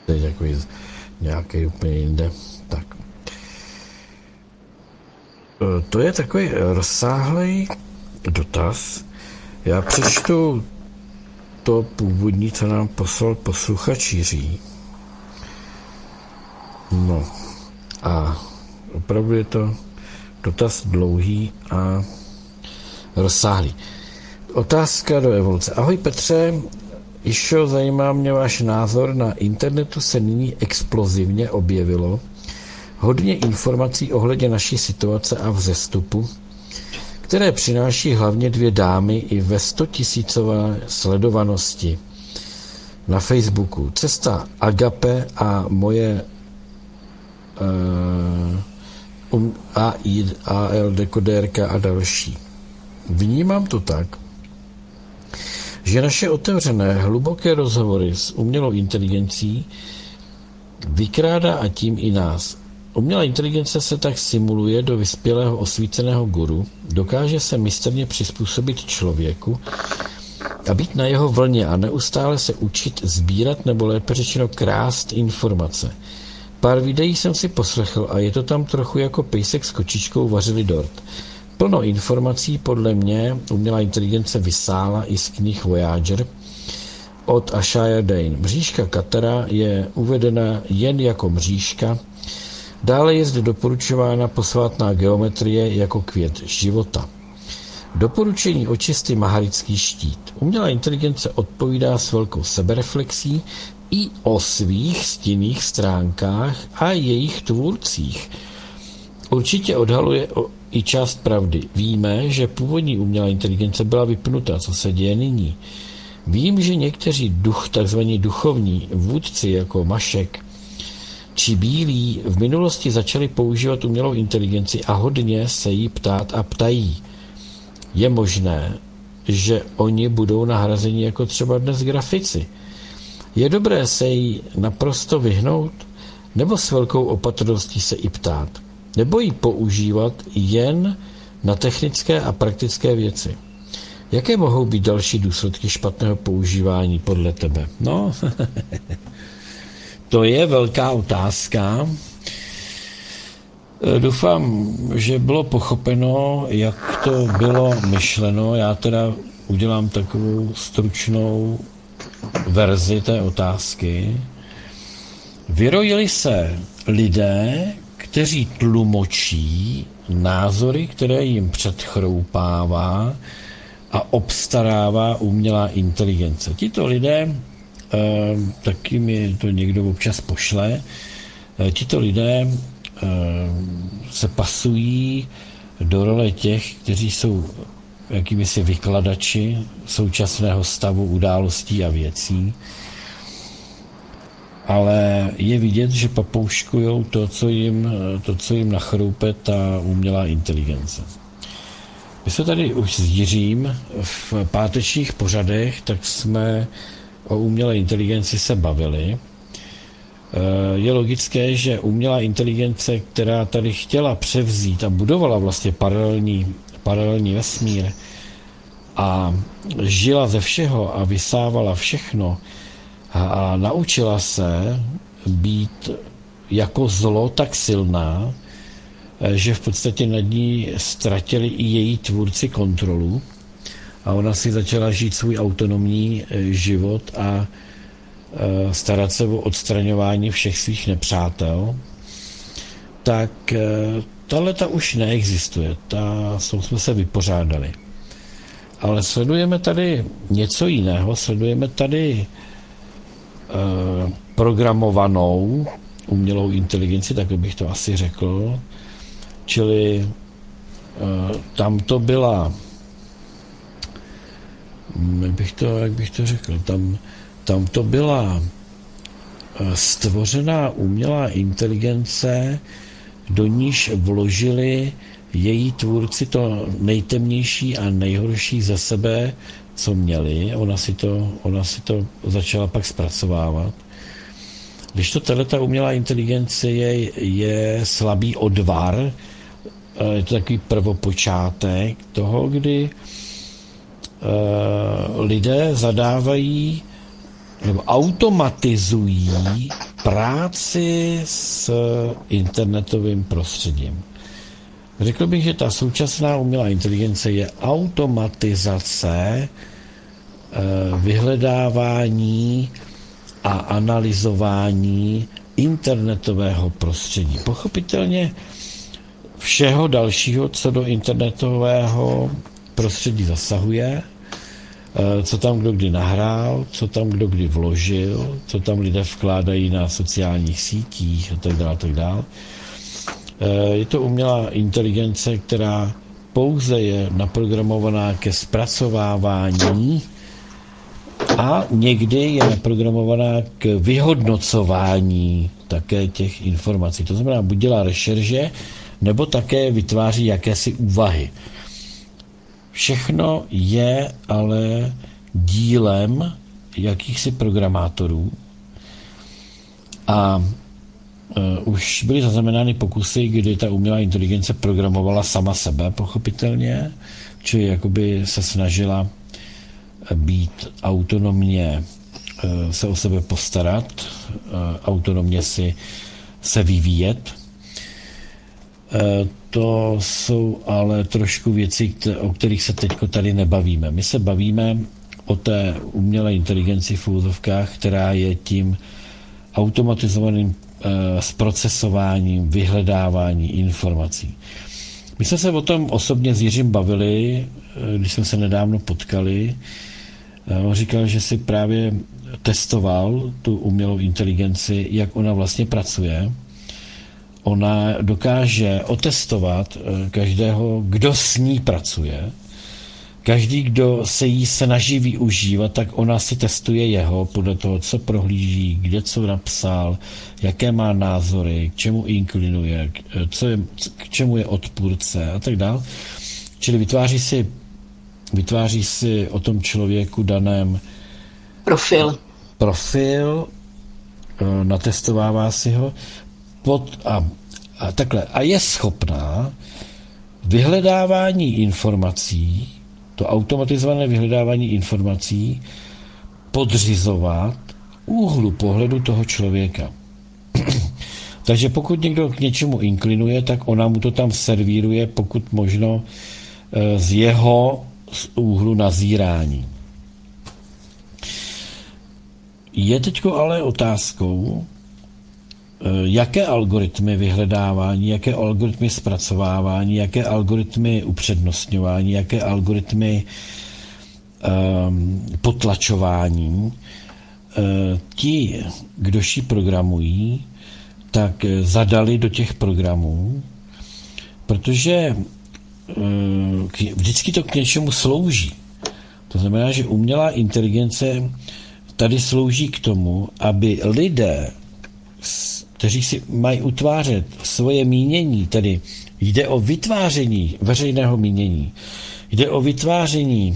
To je takový nějaký úplně jinde. Tak. To je takový rozsáhlý dotaz. Já přečtu to původní, co nám poslal posluchač Jiří. No a opravdu je to dotaz dlouhý a rozsáhlý. Otázka do evoluce. Ahoj Petře, Išo, zajímá mě váš názor. Na internetu se nyní explozivně objevilo hodně informací ohledně naší situace a vzestupu, které přináší hlavně dvě dámy i ve 100 000 sledovanosti na Facebooku. Cesta Agape a moje AL dekodérka a další. Vnímám to tak, že naše otevřené, hluboké rozhovory s umělou inteligencí vykrádá a tím i nás. Umělá inteligence se tak simuluje do vyspělého osvíceného guru, dokáže se mistrně přizpůsobit člověku a být na jeho vlně a neustále se učit sbírat nebo lépe řečeno krást informace. Pár videí jsem si poslechl a je to tam trochu jako pejsek s kočičkou vařili dort. Plno informací podle mě umělá inteligence vysála i z knih Voyager od Ashaya Dane. Mřížka Katara je uvedena jen jako mřížka, dále je zde doporučována posvátná geometrie jako květ života. Doporučení očisty Maharický štít. Umělá inteligence odpovídá s velkou sebereflexí i o svých stinných stránkách a jejich tvůrcích. Určitě odhaluje i část pravdy. Víme, že původní umělá inteligence byla vypnuta, co se děje nyní. Vím, že někteří takzvaní duchovní vůdci jako Mašek či Bílí v minulosti začali používat umělou inteligenci a hodně se jí ptát a ptají. Je možné, že oni budou nahrazeni jako třeba dnes grafici. Je dobré se jí naprosto vyhnout, nebo s velkou opatrností se i ptát, nebo ji používat jen na technické a praktické věci. Jaké mohou být další důsledky špatného používání podle tebe? No, to je velká otázka. Doufám, že bylo pochopeno, jak to bylo myšleno. Já teda udělám takovou stručnou verzi té otázky. Vyrojili se lidé, kteří tlumočí názory, které jim předchroupává a obstarává umělá inteligence. Tito lidé, taky mi to někdo občas pošle, tito lidé se pasují do role těch, kteří jsou jakýmisi vykladači současného stavu událostí a věcí, ale je vidět, že papouškujou to, co jim nachroupe ta umělá inteligence. My jsme tady už s Jiřím v pátečních pořadech, tak jsme o umělé inteligenci se bavili. Je logické, že umělá inteligence, která tady chtěla převzít a budovala vlastně paralelní vesmír a žila ze všeho a vysávala všechno a naučila se být jako zlo tak silná, že v podstatě nad ní ztratili i její tvůrci kontrolu a ona si začala žít svůj autonomní život a starat se o odstraňování všech svých nepřátel, tak tahleta už neexistuje. Jsme se vypořádali. Ale sledujeme tady něco jiného. Sledujeme tady programovanou umělou inteligenci, tak bych to asi řekl. Čili tam to byla, jak bych to řekl, tam to byla stvořená umělá inteligence, do níž vložili její tvůrci to nejtemnější a nejhorší ze sebe, co měli. Ona si to začala pak zpracovávat. Když to tato umělá inteligence je slabý odvar, je to takový prvopočátek toho, kdy lidé zadávají nebo automatizují práci s internetovým prostředím. Řekl bych, že ta současná umělá inteligence je automatizace vyhledávání a analyzování internetového prostředí. Pochopitelně všeho dalšího, co do internetového prostředí zasahuje, co tam kdo kdy nahrál, co tam kdo kdy vložil, co tam lidé vkládají na sociálních sítích a tak dále. Je to umělá inteligence, která pouze je naprogramovaná ke zpracovávání a někdy je naprogramovaná k vyhodnocování také těch informací. To znamená, buď dělá rešerže, nebo také vytváří jakési úvahy. Všechno je ale dílem jakýchsi programátorů a už byly zaznamenány pokusy, kdy ta umělá inteligence programovala sama sebe, pochopitelně, čili jakoby se snažila být autonomně, se o sebe postarat, autonomně se vyvíjet. To jsou ale trošku věci, o kterých se teď tady nebavíme. My se bavíme o té umělé inteligenci v úvozovkách, která je tím automatizovaným zprocesováním, vyhledávání informací. My jsme se o tom osobně s Jiřím bavili, když jsme se nedávno potkali. On říkal, že si právě testoval tu umělou inteligenci, jak ona vlastně pracuje. Ona dokáže otestovat každého, kdo s ní pracuje. Každý, kdo se jí snaží využívat, tak ona si testuje jeho podle toho, co prohlíží, kde co napsal, jaké má názory, k čemu inklinuje, k čemu je odpůrce a tak dále. Čili vytváří si o tom člověku daném profil, natestovává si ho a takhle. A je schopná vyhledávání informací, to automatizované vyhledávání informací podřizovat úhlu pohledu toho člověka. Takže pokud někdo k něčemu inklinuje, tak ona mu to tam servíruje, pokud možno z jeho úhlu nazírání. Je teďko ale otázkou, jaké algoritmy vyhledávání, jaké algoritmy zpracovávání, jaké algoritmy upřednostňování, jaké algoritmy potlačování ti, kdož ji programují, tak zadali do těch programů, protože vždycky to k něčemu slouží. To znamená, že umělá inteligence tady slouží k tomu, aby lidé, kteří si mají utvářet svoje mínění, tedy jde o vytváření veřejného mínění, jde o vytváření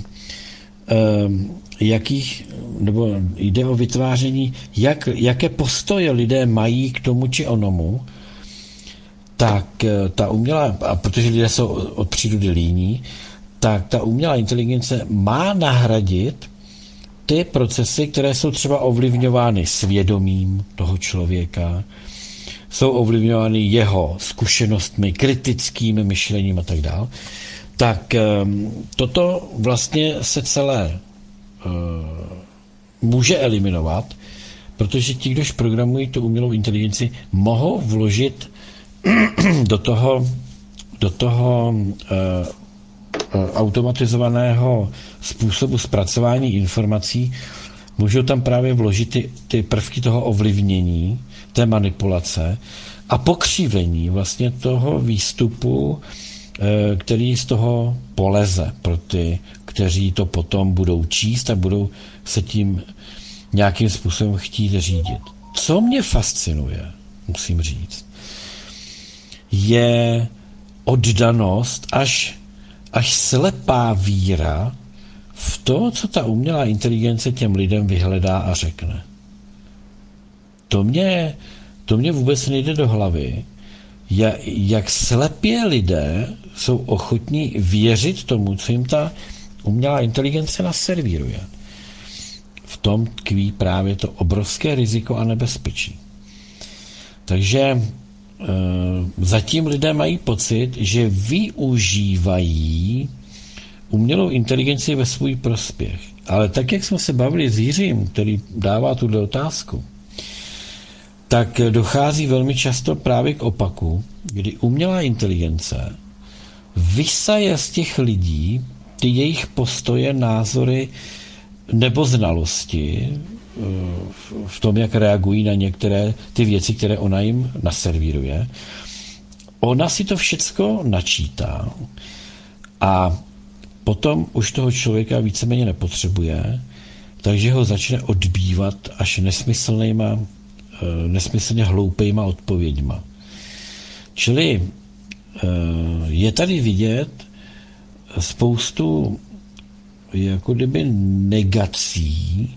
jde o vytváření, jaké postoje lidé mají k tomu či onomu, tak ta umělá, a protože lidé jsou od přírody líní, tak ta umělá inteligence má nahradit ty procesy, které jsou třeba ovlivňovány svědomím toho člověka, jsou ovlivňovány jeho zkušenostmi, kritickým myšlením a tak dále. Tak toto vlastně se celé může eliminovat, protože ti, kdož programují tu umělou inteligenci, mohou vložit do toho automatizovaného způsobu zpracování informací, můžou tam právě vložit ty prvky toho ovlivnění, té manipulace a pokřivení vlastně toho výstupu, který z toho poleze pro ty, kteří to potom budou číst a budou se tím nějakým způsobem chtít řídit. Co mě fascinuje, musím říct, je oddanost až slepá víra v to, co ta umělá inteligence těm lidem vyhledá a řekne. To mě vůbec nejde do hlavy, jak slepě lidé jsou ochotní věřit tomu, co jim ta umělá inteligence naservíruje. V tom tkví právě to obrovské riziko a nebezpečí. Takže zatím lidé mají pocit, že využívají umělou inteligenci ve svůj prospěch. Ale tak, jak jsme se bavili s Jiřím, který dává tuto otázku, tak dochází velmi často právě k opaku, kdy umělá inteligence vysaje z těch lidí ty jejich postoje, názory nebo znalosti v tom, jak reagují na některé ty věci, které ona jim naservíruje. Ona si to všecko načítá a potom už toho člověka víceméně nepotřebuje, takže ho začne odbývat až nesmyslně hloupejma odpověďma. Čili je tady vidět spoustu jako kdyby negací,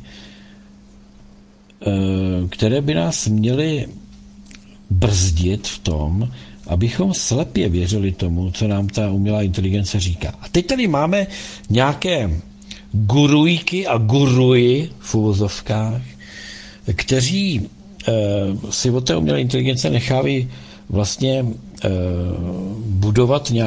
které by nás měly brzdit v tom, abychom slepě věřili tomu, co nám ta umělá inteligence říká. A teď tady máme nějaké gurujky a guruji v uvozovkách, kteří si od té umělé inteligence nechávají vlastně budovat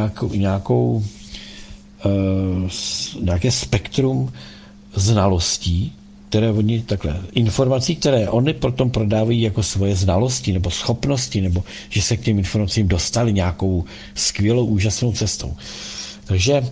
nějaké spektrum znalostí, informací, které oni potom prodávají jako svoje znalosti nebo schopnosti, nebo že se k těm informacím dostali nějakou skvělou, úžasnou cestou. Takže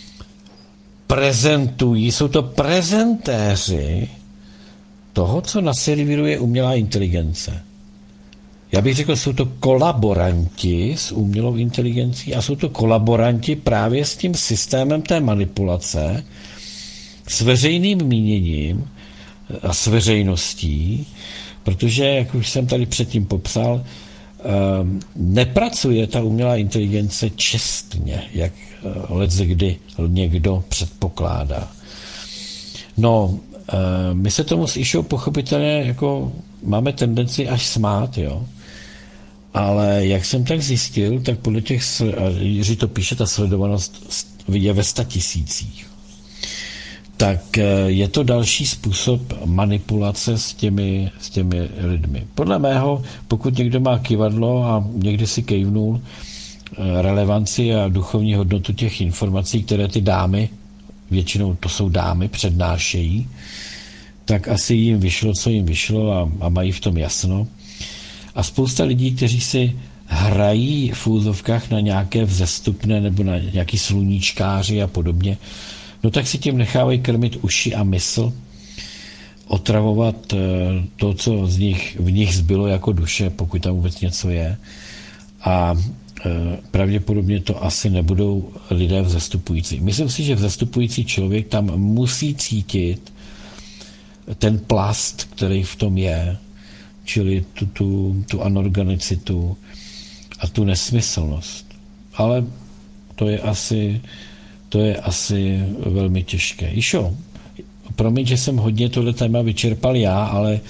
jsou to prezentéři toho, co naservíruje umělá inteligence. Já bych řekl, jsou to kolaboranti s umělou inteligencí a jsou to kolaboranti právě s tím systémem té manipulace, s veřejným míněním a s veřejností, protože, jak už jsem tady předtím popsal, nepracuje ta umělá inteligence čestně, jak leckdy někdo předpokládá. No, my se tomu s Išou pochopitelně jako máme tendenci až smát, jo. Ale jak jsem tak zjistil, tak podle těch, Jiří to píše, ta sledovanost je ve 100 000. Tak je to další způsob manipulace s těmi lidmi. Podle mého, pokud někdo má kyvadlo a někdy si kejvnul relevanci a duchovní hodnotu těch informací, které ty dámy, většinou to jsou dámy, přednášejí, tak asi jim vyšlo, co jim vyšlo a mají v tom jasno. A spousta lidí, kteří si hrají v úzovkách na nějaké vzestupné nebo na nějaký sluníčkáři a podobně, no tak si tím nechávají krmit uši a mysl, otravovat to, co v nich zbylo jako duše, pokud tam vůbec něco je. A pravděpodobně to asi nebudou lidé vzestupující. Myslím si, že vzestupující člověk tam musí cítit ten plast, který v tom je, čili tu anorganicitu a tu nesmyslnost. Ale to je asi velmi těžké. Išo, promiň, že jsem hodně tohle téma vyčerpal já, ale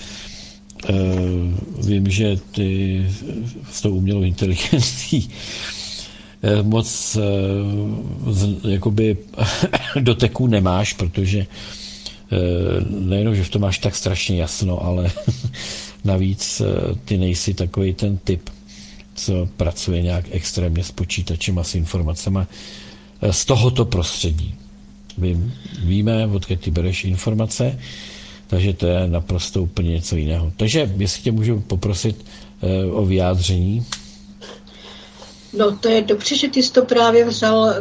vím, že ty s tou umělou inteligencí moc jakoby doteků nemáš, protože nejenom, že v tom máš tak strašně jasno, ale navíc ty nejsi takový ten typ, co pracuje nějak extrémně s počítačem a s informacemi z tohoto prostředí. Víme, odkud ty bereš informace, takže to je naprosto úplně něco jiného. Takže jestli tě můžu poprosit o vyjádření. No to je dobře, že ty jsi to právě vzal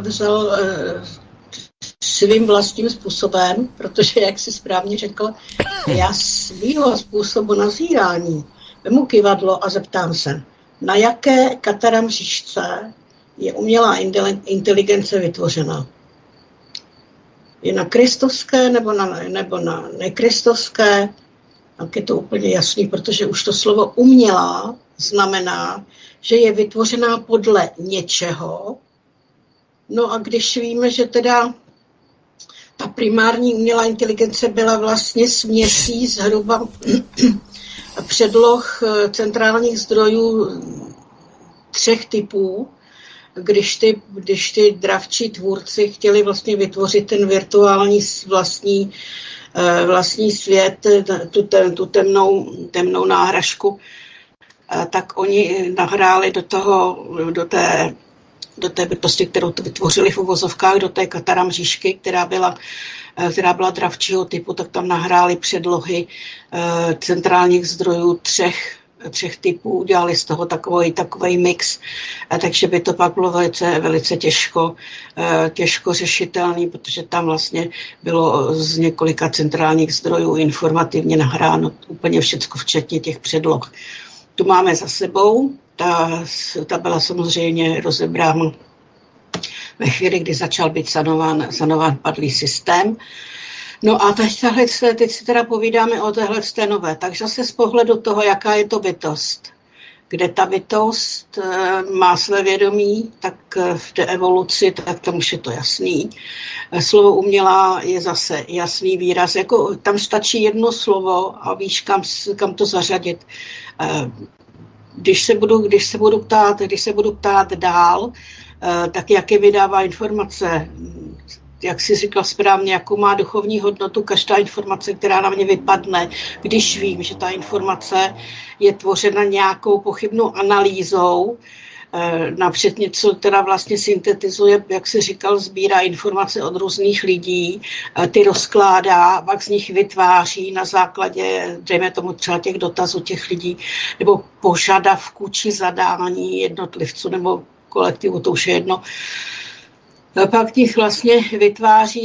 svým vlastním způsobem, protože, jak jsi správně řekl, já svýho způsobu nazírání vemu kyvadlo a zeptám se, na jaké kataramřížce je umělá inteligence vytvořena. Je na kristovské nebo na nekristovské, tak je to úplně jasný, protože už to slovo umělá znamená, že je vytvořená podle něčeho. No a když víme, že teda ta primární umělá inteligence byla vlastně směsí zhruba předloh centrálních zdrojů 3 typů, když ty dravčí tvůrci chtěli vlastně vytvořit ten virtuální vlastní svět, tu temnou náhražku, tak oni nahráli do té bytosti, kterou to vytvořili v uvozovkách, do té Katara Mřížky, která byla dravčího typu, tak tam nahráli předlohy centrálních zdrojů třech typů, udělali z toho takový mix, takže by to pak bylo velice těžko řešitelný, protože tam vlastně bylo z několika centrálních zdrojů informativně nahráno úplně všecko, včetně těch předloh. Tu máme za sebou, ta byla samozřejmě rozebrána ve chvíli, kdy začal být sanován padlý systém. No a teď si teda povídáme o téhle nové. Takže zase z pohledu toho, jaká je to bytost. Kde ta bytost má své vědomí, tak v té evoluci, tak tam už je to jasný. Slovo umělá je zase jasný výraz. Jako, tam stačí jedno slovo a víš, kam to zařadit. Když se budu ptát dál, tak jaké vydává informace, jak jsi říkal správně, jakou má duchovní hodnotu každá informace, která na mě vypadne, když vím, že ta informace je tvořena nějakou pochybnou analýzou, napřed něco, která vlastně syntetizuje, jak jsi říkal, sbírá informace od různých lidí, ty rozkládá, pak z nich vytváří na základě, dejme tomu třeba těch dotazů těch lidí, nebo požadavků či zadání jednotlivců nebo kolektivu, to už je jedno. Pak těch vlastně vytváří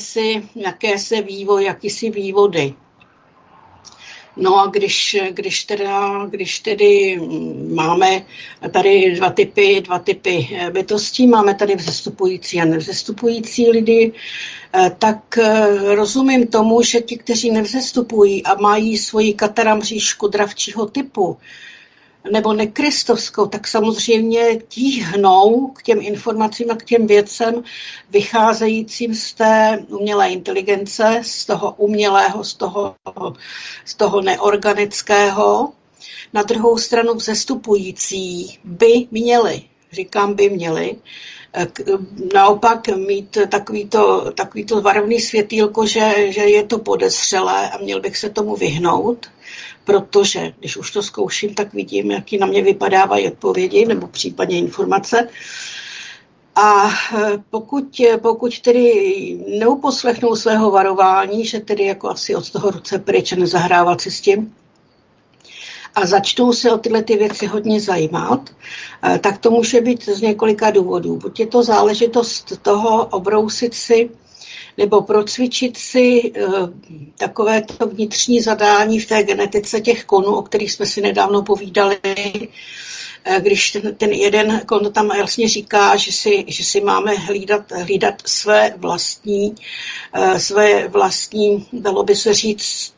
jakýsi vývody. No a když tedy máme tady dva typy bytostí, máme tady vzestupující a nevzestupující lidi, tak rozumím tomu, že ti, kteří nevzestupují a mají svoji Katara Mřížku dravčího typu, nebo nekristovskou, tak samozřejmě tíhnou k těm informacím a k těm věcem vycházejícím z té umělé inteligence, z toho umělého, z toho neorganického. Na druhou stranu vzestupující by měli, naopak mít takovýto varovný světýlko, že je to podezřelé a měl bych se tomu vyhnout, protože když už to zkouším, tak vidím, jaký na mě vypadávají odpovědi nebo případně informace. A pokud tedy neuposlechnou svého varování, že tedy jako asi od toho ruce pryč a nezahrávat si s tím, a začnou se o tyhle ty věci hodně zajímat, tak to může být z několika důvodů. Buď je to záležitost toho obrousit si nebo procvičit si takové to vnitřní zadání v té genetice těch konů, o kterých jsme si nedávno povídali, když ten jeden kon tam jasně říká, že si máme hlídat své vlastní, dalo by se říct,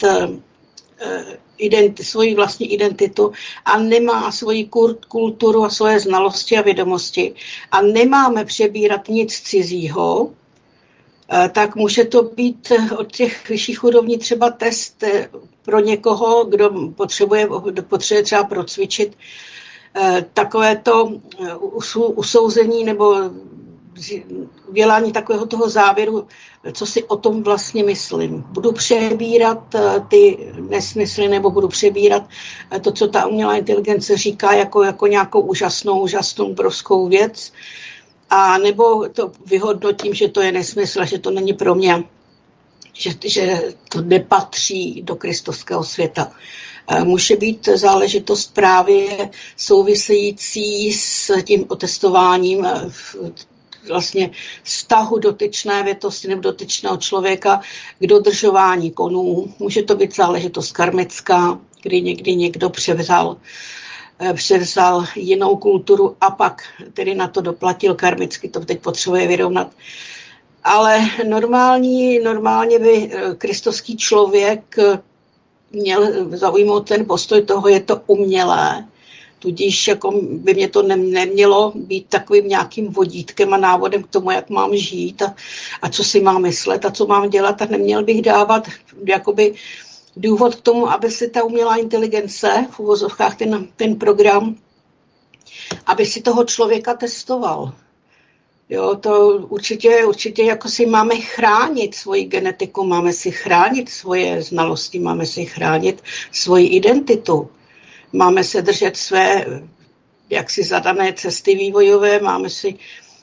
svoji vlastní identitu a nemá svoji kulturu a svoje znalosti a vědomosti a nemáme přebírat nic cizího, tak může to být od těch vyšších úrovní třeba test pro někoho, kdo potřebuje třeba procvičit takovéto usouzení nebo udělání takového toho závěru, co si o tom vlastně myslím. Budu přebírat ty nesmysly nebo budu přebírat to, co ta umělá inteligence říká jako nějakou úžasnou obrovskou věc, a nebo to vyhodnotím, že to je nesmysl, že to není pro mě, že to nepatří do kristovského světa. Může být záležitost právě související s tím otestováním vlastně vztahu dotyčné větosti nebo dotyčného člověka k dodržování konů. Může to být záležitost karmická, kdy někdy někdo převzal jinou kulturu a pak tedy na to doplatil karmicky, to teď potřebuje vyrovnat. Ale normálně by kristovský člověk měl zaujmout ten postoj toho, je to umělé, tudíž jako by mě to nemělo být takovým nějakým vodítkem a návodem k tomu, jak mám žít a co si mám myslet a co mám dělat, a neměl bych dávat jakoby důvod k tomu, aby si ta umělá inteligence, v uvozovkách ten program, aby si toho člověka testoval. Jo, to určitě jako si máme chránit svoji genetiku, máme si chránit svoje znalosti, máme si chránit svoji identitu. máme se držet své jaksi zadané cesty vývojové, máme si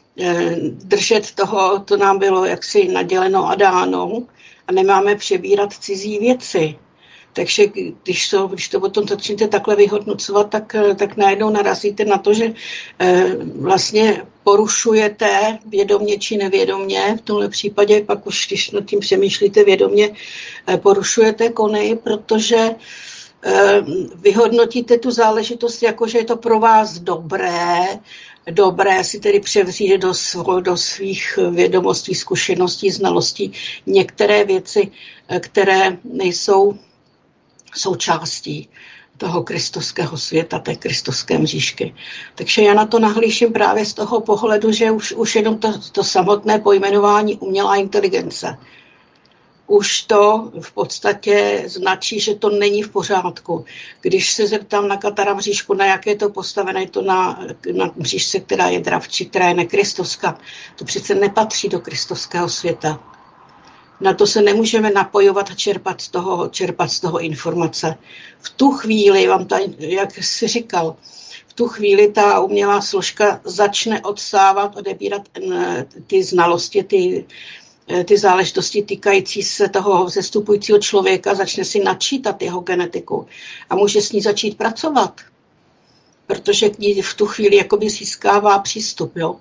držet toho, to nám bylo jaksi naděleno a dáno a nemáme přebírat cizí věci. Takže když to potom začnete takhle vyhodnocovat, tak najednou narazíte na to, že vlastně porušujete vědomě či nevědomě, v tomhle případě pak už, když nad tím přemýšlíte vědomě, porušujete kony, protože vyhodnotíte tu záležitost jako, že je to pro vás dobré si tedy převzít do svých vědomostí, zkušeností, znalostí některé věci, které nejsou součástí toho kristovského světa, té kristovské mřížky. Takže já na to nahlížím právě z toho pohledu, že už jenom to samotné pojmenování umělá inteligence už to v podstatě značí, že to není v pořádku. Když se zeptám na Katara mřížku, na jaké je to postavené, to na mřížce, která je dravčí, která je nekristovská, to přece nepatří do kristovského světa. Na to se nemůžeme napojovat a čerpat z toho informace. V tu chvíli, jak jsi říkal, v tu chvíli ta umělá složka začne odsávat, odebírat ty znalosti, ty záležitosti týkající se toho vzestupujícího člověka, začne si načítat jeho genetiku a může s ní začít pracovat, protože k ní v tu chvíli jakoby získává přístup. Jo?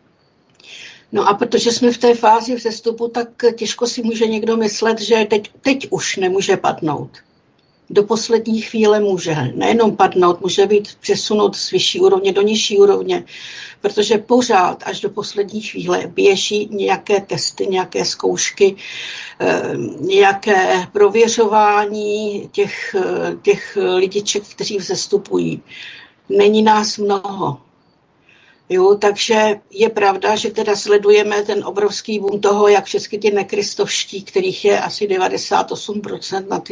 No a protože jsme v té fázi vzestupu, tak těžko si může někdo myslet, že teď už nemůže padnout. Do poslední chvíle může nejenom padnout, může být přesunout z vyšší úrovně do nižší úrovně, protože pořád až do poslední chvíle běží nějaké testy, nějaké zkoušky, nějaké prověřování těch lidiček, kteří vzestupují. Není nás mnoho. Jo, takže je pravda, že teda sledujeme ten obrovský boom toho, jak všechny ty nekristovští, kterých je asi 98% na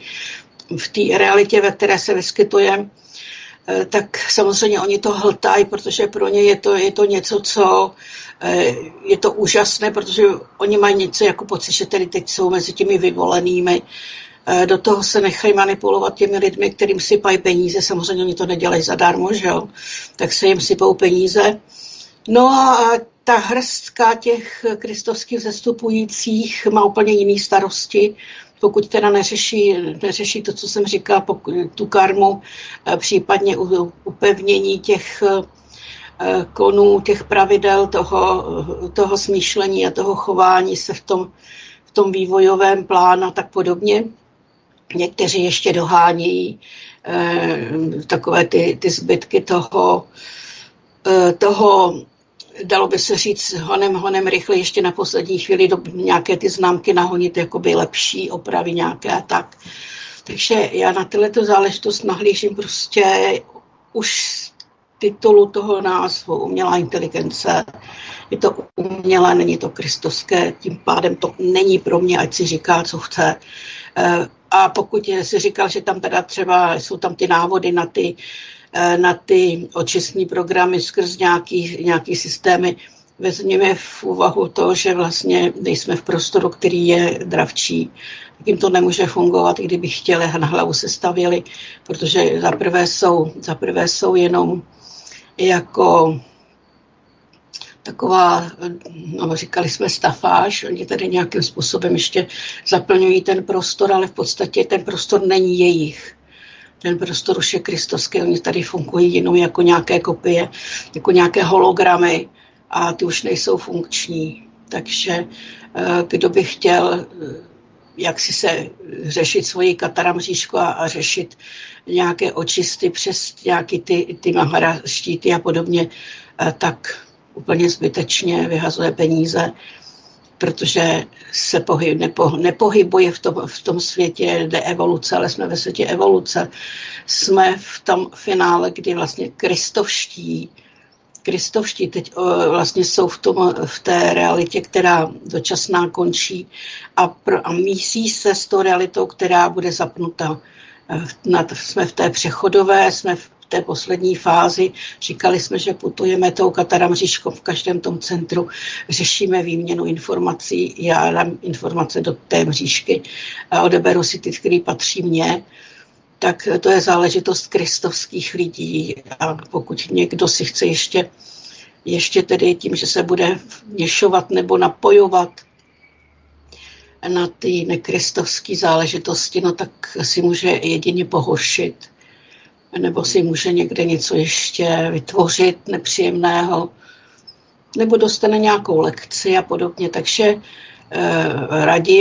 v té realitě, ve které se vyskytujeme, tak samozřejmě oni to hltají, protože pro ně je to něco, co je to úžasné, protože oni mají něco jako pocit, že tedy teď jsou mezi těmi vyvolenými. Do toho se nechají manipulovat těmi lidmi, kterým sypají peníze. Samozřejmě oni to nedělají zadarmo, že jo? Tak se jim sypou peníze. No a ta hrstka těch kristovských vzestupujících má úplně jiný starosti, pokud teda neřeší to, co jsem říkala, tu karmu, případně upevnění těch konů, těch pravidel, toho smýšlení a toho chování se v tom vývojovém plánu a tak podobně. Někteří ještě dohánějí takové ty zbytky toho, dalo by se říct, honem rychle ještě na poslední chvíli nějaké ty známky nahonit, jakoby lepší opravy nějaké a tak. Takže já na tyto záležitost nahlížím prostě už z titulu toho názvu umělá inteligence. Je to umělé, není to kristovské, tím pádem to není pro mě, ať si říká, co chce. A pokud si říkal, že tam teda třeba jsou tam ty návody na ty očistní programy skrz nějaký systémy, vezměme v úvahu to, že vlastně nejsme v prostoru, který je dravčí. Tak jim to nemůže fungovat, i kdyby chtěli, na hlavu se stavěli, protože zaprvé jsou jenom jako taková, no, říkali jsme stafáž, oni tady nějakým způsobem ještě zaplňují ten prostor, ale v podstatě ten prostor není jejich. Ten prostor už je kristovský, oni tady fungují jenom jako nějaké kopie, jako nějaké hologramy a ty už nejsou funkční. Takže kdo by chtěl jak si se řešit svoji Katara mřížku a řešit nějaké očisty přes nějaké ty Mahara štíty a podobně, tak úplně zbytečně vyhazuje peníze, protože se nepohybuje v tom světě deevoluce, ale jsme ve světě evoluce. Jsme v tom finále, kdy vlastně kristovští teď vlastně jsou v té realitě, která dočasná končí a mísí se s tou realitou, která bude zapnuta. Jsme v té přechodové, jsme v té poslední fázi. Říkali jsme, že putujeme tou Katara mřížkou v každém tom centru, řešíme výměnu informací, já dám informace do té mřížky a odeberu si ty, které patří mně. tak to je záležitost kristovských lidí. A pokud někdo si chce ještě tedy tím, že se bude vměšovat nebo napojovat na ty nekristovské záležitosti, no tak si může jedině pohoršit. Nebo si může někde něco ještě vytvořit nepříjemného, nebo dostane nějakou lekci a podobně. Takže radím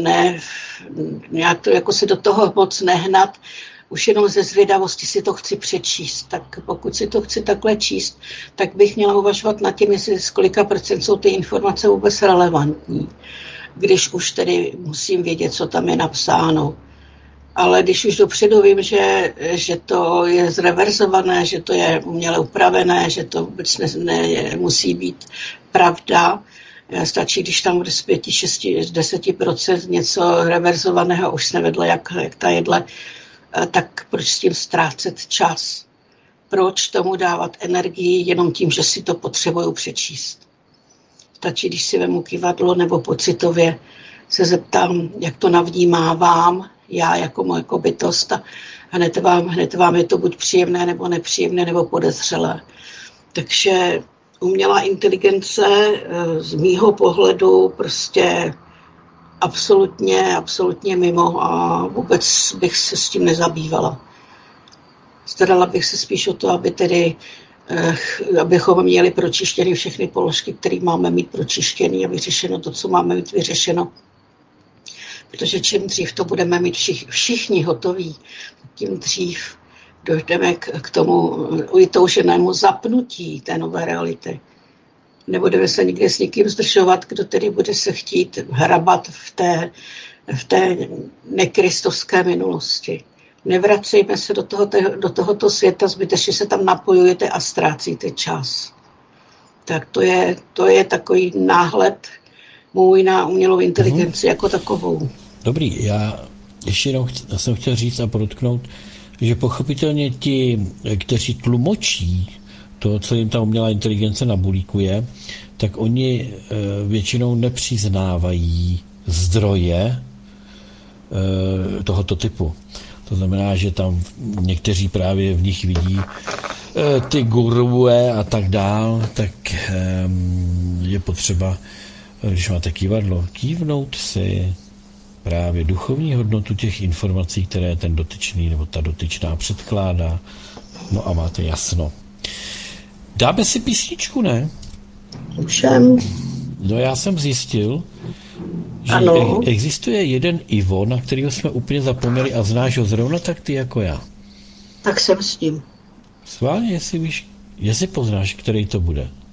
nějak to, jako si do toho moc nehnat, už jenom ze zvědavosti si to chci přečíst. Tak pokud si to chci takhle číst, tak bych měla uvažovat nad tím, jestli z kolika procent jsou ty informace vůbec relevantní, když už tedy musím vědět, co tam je napsáno. Ale když už dopředu vím, že to je zreverzované, že to je uměle upravené, že to vůbec nemusí být pravda, stačí, když tam bude z 5, 6, 10% něco reverzovaného, už se nevedlo jak ta jedle, tak proč s tím ztrácet čas? Proč tomu dávat energii jenom tím, že si to potřebuju přečíst? Stačí, když si vemu kyvadlo nebo pocitově se zeptám, jak to navnímávám, já jako moje bytost, a hned vám je to buď příjemné, nebo nepříjemné, nebo podezřelé. Takže umělá inteligence z mýho pohledu prostě absolutně mimo a vůbec bych se s tím nezabývala. Starala bych se spíš o to, abychom měli pročištěny všechny položky, které máme mít pročištěny a vyřešeno to, co máme mít vyřešeno. Protože čím dřív to budeme mít všichni hotoví, tím dřív dojdeme k tomu vytouženému zapnutí té nové reality. Nebudeme se nikdy s nikým zdržovat, kdo tedy bude se chtít hrabat v té nekristovské minulosti. Nevracejme se do tohoto světa, zbytečně se tam napojujete a ztrácíte čas. Tak to je takový náhled můj na umělou inteligenci jako takovou. Dobrý, já ještě jenom jsem chtěl říct a podotknout, že pochopitelně ti, kteří tlumočí to, co jim ta umělá inteligence nabulíkuje, tak oni většinou nepřiznávají zdroje tohoto typu. To znamená, že tam někteří právě v nich vidí ty gurue a tak dál, tak je potřeba, když máte kývadlo, kývnout si právě duchovní hodnotu těch informací, které ten dotyčný nebo ta dotyčná předkládá. No a máte jasno. Dáme si písničku, ne? Můžem. No já jsem zjistil, že existuje jeden Ivo, na kterého jsme úplně zapomněli a znáš ho zrovna tak ty jako já. Tak jsem s tím. Sválně, jestli poznáš, který to bude.